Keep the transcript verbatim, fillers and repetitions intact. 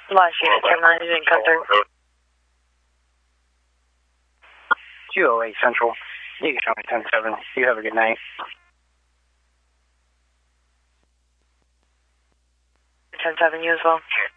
Last unit, ten nine, you didn't come through. two oh eight Central. You can show me ten seven. You have a good night. ten seven, you as well.